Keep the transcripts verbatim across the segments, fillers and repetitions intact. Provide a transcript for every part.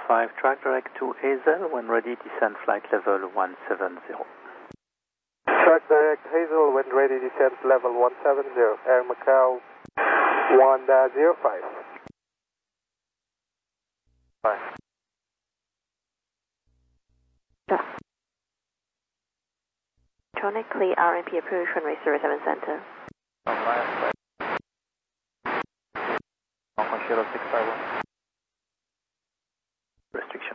five, track direct to Hazel. When ready, descend flight level one seven zero. Track direct Hazel, when ready, descend level one seven zero. Air Macau one zero five. Five. Electronically R M P approach runway zero seven center. six five one. Restriction.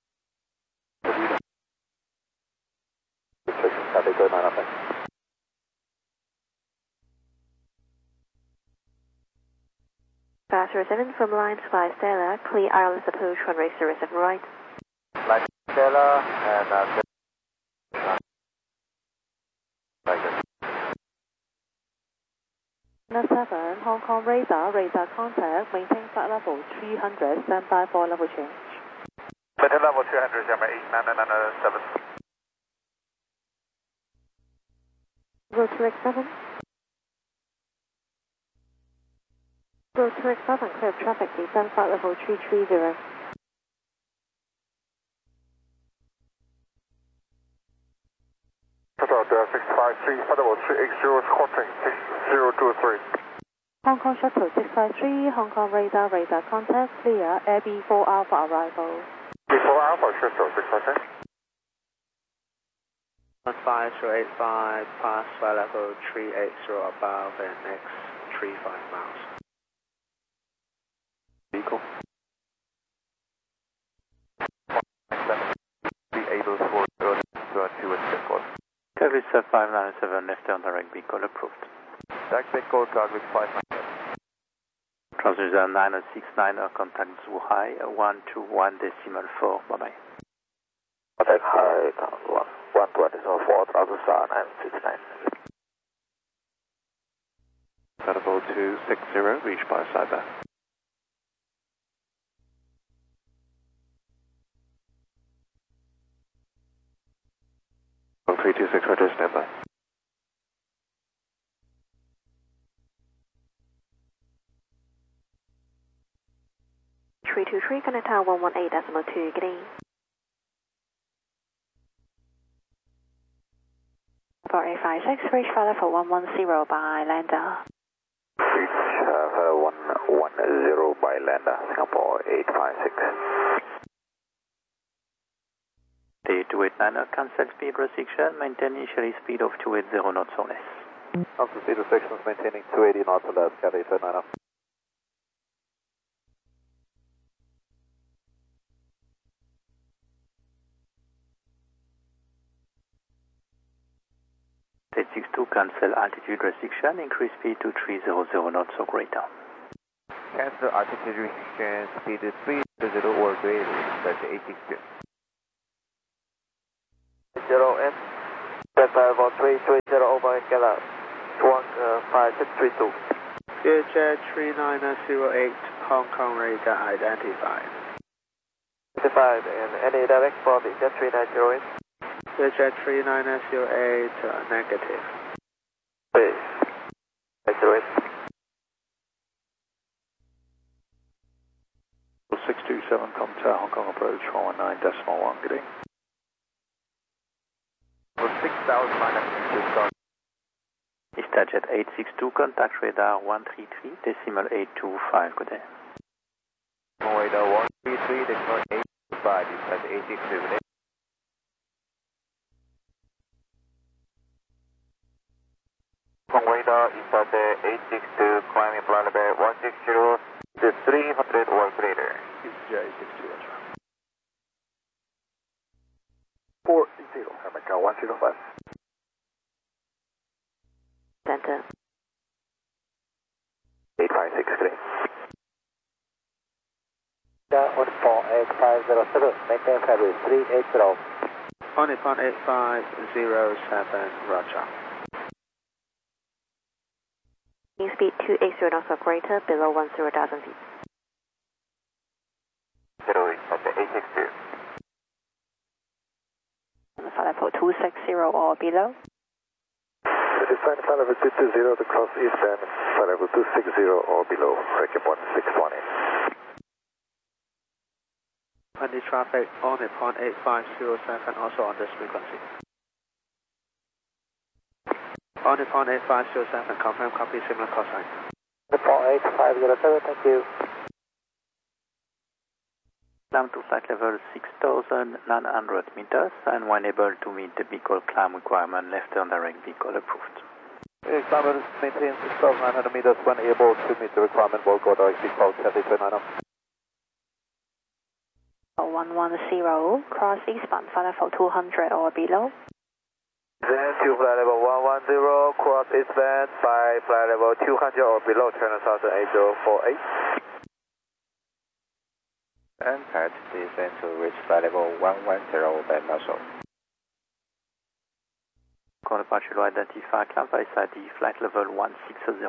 Fast zero seven from line Fly Stella, clear wireless approach runway zero seven right. Line Stella and uh, seven, Hong Kong radar, radar contact, maintain flight level three hundred, stand by for level change. Maintain level three hundred, Yama eight nine nine nine seven. Go to X seven. Go to X seven, clear traffic, descend flight level three three zero. six five three, flight level three eight zero, squawking six zero two three. Hong Kong Shuttle six five three, Hong Kong radar, radar contact, clear, Air B four Alpha arrival. B four Alpha, Shuttle six five three. one five zero eight five, pass flight level three eight zero above and next three five miles. Vehicle. Be able for two at airport. Carvista five nine seven, left turn direct vehicle approved. Direct vehicle, Carvista five nine seven. Transducer nine zero six nine, contact Zhuhai, one two one decimal four, bye bye. Contact high, one, one two one decimal four, transducer nine six nine. Level two six zero, reached by Cyber. three two six, Roger, stand by. three two three, connect tower one one eight decimal two, get in. four eight five six, reach flight level one one zero by lander. Reach uh, one one zero by lander, Singapore eight five six. The two eight nine, cancel speed restriction, maintain initially speed of two eighty knots or less. Cancel speed restrictions, maintaining two eighty knots or less, Cathay eight nine. eight six two, cancel altitude restriction, increase speed to three hundred knots or greater. Cancel altitude restriction, speed is three hundred or greater, that's eight six two. Zero N, Delta level three three zero over Gala, one five six three two. Jet three nine zero eight, Hong Kong radar identified. Identified, and any direct from the Jet three nine zero eight? Jet three nine zero eight, uh, negative. Please, nine zero eight. six two seven, come to Hong Kong approach, one one nine decimal one, getting. six thousand minus Istajet eight six two, contact radar one three three, decimal eight two five, good day. Radar one three three, decimal eight two five, Istajet eight six two, good day. Radar, Istajet eight six two, climbing flight level one six zero to three hundred or greater. J six two, that's right. four zero, Macau one zero five. Center. eight five six three. one four eight five zero seven, maintain February three eight zero. On Nippon eight five zero seven, Roger. Speed two eighty knots or greater, below one zero thousand feet. Zero, eight six two. Flight level two six zero or below. Define flight level two two zero to cross eastbound, flight level two six zero or below, break point six one eight. twenty traffic on a point eight five zero seven, also on this frequency. On a point eight five zero seven, confirm copy, similar call sign. The point eight five zero seven, thank you. Climb to flight level six thousand nine hundred meters and when able to meet the vehicle climb requirement, left turn direct vehicle approved. Climb maintain six thousand nine hundred meters when able to meet the requirement, will go direct vehicle Cathay two nine zero. one one zero, cross eastbound, flight level two hundred or below. Then to flight level one one zero, cross eastbound by flight level two hundred or below, channel south eight zero four eight. And pat descend to reach flight level one one zero by muscle. Call departure will identify climb by S I D flight level one six zero.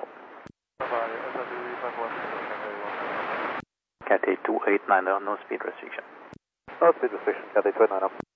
Cathay two eight nine, no speed restriction. No speed restriction, Cathay two nine zero.